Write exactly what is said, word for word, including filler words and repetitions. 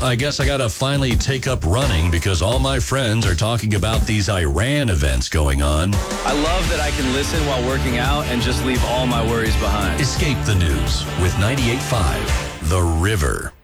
I guess I got to finally take up running because all my friends are talking about these Iran events going on. I love that I can listen while working out and just leave all my worries behind. Escape the news with ninety-eight point five The River.